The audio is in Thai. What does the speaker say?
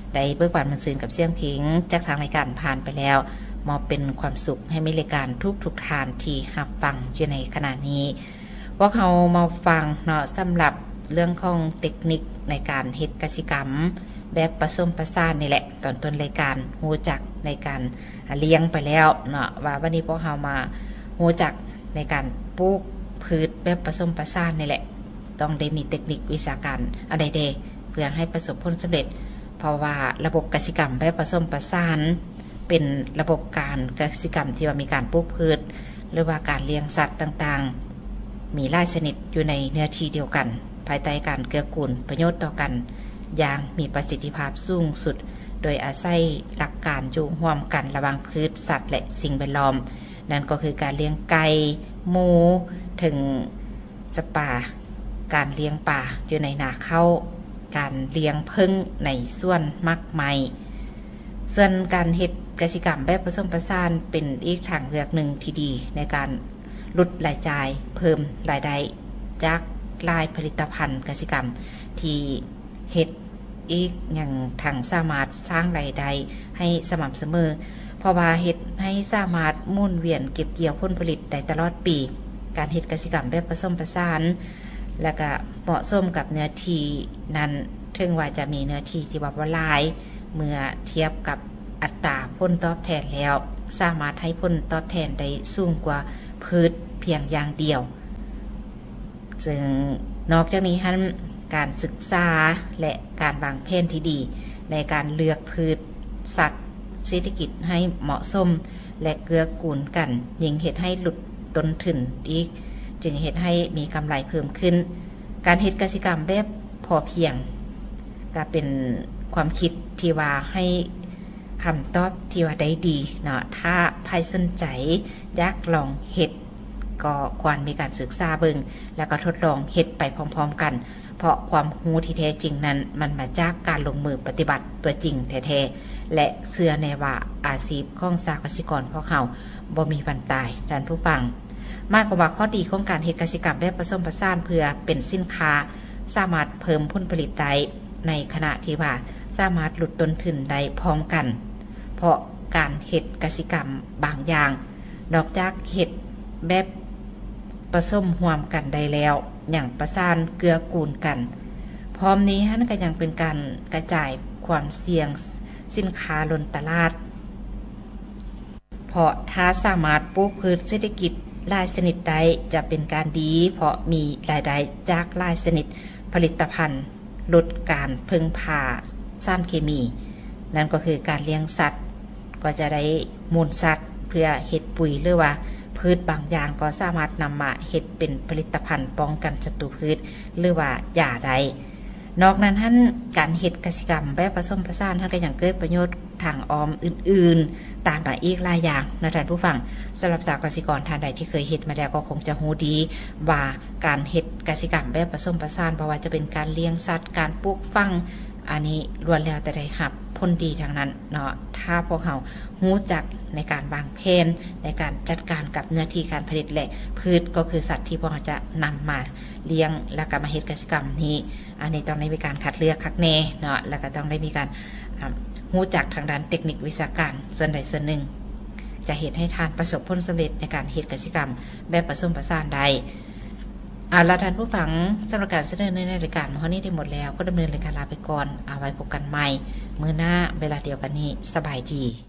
ได้เบิกบานมันซื่นกับเสียงเพลงจากทางรายการผ่านไปแล้วมอบเป็นความสุขให้มีรายการทุกทานที่รับฟังอยู่ในขณะนี้พวกเรามาฟังเนาะสำหรับเรื่องของเทคนิคในการเฮ็ดกสิกรรมแบบผสมผสานนี่แหละตอนต้นรายการรู้จักในการเลี้ยงไปแล้วเนาะว่าวันนี้พวกเรามารู้จักในการปลูกพืชแบบผสมผสานนี่แหละต้องได้มีเทคนิควิชาการอะไรเดเพื่อให้ประสบผลสำเร็จเพราะว่าระบบกสิกรรมแบบผสมผสานเป็นระบบการกสิกรรมที่ว่ามีการปลูกพืชหรือว่าการเลี้ยงสัตว์ต่างๆมีหลายชนิดอยู่ในเนื้อที่เดียวกันภายใต้การเกื้อกูลประโยชน์ต่อกันอย่างมีประสิทธิภาพสูงสุดโดยอาศัยหลักการอยู่ร่วมกันระหว่างพืชสัตว์และสิ่งแวดล้อมนั่นก็คือการเลี้ยงไก่หมูถึงสปาการเลี้ยงปลาอยู่ในนาข้าวการเลี้ยงผึ้งในส่วนมักไม้ส่วนการเฮ็ดกสิกรรมแบบผสมผสานเป็นอีกทางเลือกหนึ่งที่ดีในการลดรายจ่ายเพิ่มรายได้จากรายผลิตภัณฑ์กสิกรรมที่เฮ็ดอีกอย่างทางสามารถสร้างรายได้ให้สม่ำเสมอเพราะว่าเฮ็ดให้สามารถหมุนเวียนเก็บเกี่ยวผลผลิตได้ตลอดปีการเฮ็ดกสิกรรมแบบผสมผสานและก็เหมาะสมกับเนื้อที่นั้นถึงว่าจะมีเนื้อที่ที่ว่าหลายเมื่อเทียบกับอัตราผลตอบแทนแล้วสามารถให้ผลตอบแทนได้สูงกว่าพืชเพียงอย่างเดียวซึ่งนอกจากนี้การศึกษาและการวางแผนที่ดีในการเลือกพืชสัตว์เศรษฐกิจให้เหมาะสมและเกื้อกูลกันยิ่งเฮ็ดให้หลุดต้นทุนอีกจึงเฮ็ดให้มีกำไรเพิ่มขึ้นการเฮ็ดกสิกรรมแบบพอเพียงก็เป็นความคิดที่ว่าให้คำตอบที่ว่าได้ดีเนาะถ้าใครสนใจอยากลองเฮ็ดก็ควรมีการศึกษาเบิ่งแล้วก็ทดลองเฮ็ดไปพร้อมๆกันเพราะความรู้ที่แท้จริงนั้นมันมาจากการลงมือปฏิบัติตัวจริงแท้ๆและเชื่อในว่าอาชีพของสากสิกรพวกเราบ่มีวันตายท่านผู้ฟังมากกว่าข้อดีของการเฮ็ดกสิกรรมแบบผสมผสานเพื่อเป็นสินค้าสามารถเพิ่มผลผลิตได้ในขณะที่ว่าสามารถลดต้นทุนได้พร้อมกันเพราะการเฮ็ดกสิกรรมบางอย่างนอกจากเฮ็ดแบบผสมร่วมกันได้แล้วอย่างประสานเกื้อกูลกันพร้อมนี้ก็ยังเป็นการกระจายความเสี่ยงสินค้าล้นตลาดเพราะถ้าสามารถปลูกพืชเศรษฐกิจหลายชนิดได้จะเป็นการดีเพราะมีรายได้จากหลายชนิดผลิตภัณฑ์ลดการพึ่งพาสารเคมีนั่นก็คือการเลี้ยงสัตว์ก็จะได้มูลสัตว์เพื่อเฮ็ดปุ๋ยหรือว่าพืชบางอย่างก็สามารถนำมาเฮ็ดเป็นผลิตภัณฑ์ป้องกันศัตรูพืชหรือว่ายาใดนอกนั้นการเฮ็ดกสิกรรมแบบผสมผสานก็ยังเกิดประโยชน์ทางอ้อมอื่นๆตามมาอีกหลายอย่างนะท่านผู้ฟังสำหรับสาวกสิกรท่านใดที่เคยเฮ็ดมาแล้วก็คงจะรู้ดีว่าการเฮ็ดกสิกรรมแบบผสมผสานเพราะว่าจะเป็นการเลี้ยงสัตว์การปลูกฝังอันนี้ล้วนแล้วแต่ได้รับผลดีทางนั้นเนาะถ้าพวกเรารู้จักในการวางแผนในการจัดการกับเนื้อที่การผลิตและพืชก็คือสัตว์ที่พวกเราจะนำมาเลี้ยงและก็มาเฮ็ดกสิกรรมนี้อันนี้ต้องได้มีการคัดเลือกคักแน่เนาะแล้วก็ต้องได้มีการรู้จักทางด้านเทคนิควิชาการส่วนใดส่วนหนึ่งจะเฮ็ดให้ทานประสบผลสำเร็จในการเฮ็ดกสิกรรมแบบผสมผสานใดละท่านผู้ฟังสำหรับการเสนอในรายการมื้อนี้ได้หมดแล้วก็ดำเนินรายการลาไปก่อนเอาไว้พบกันใหม่มื้อหน้าเวลาเดียวกันนี้สบายดี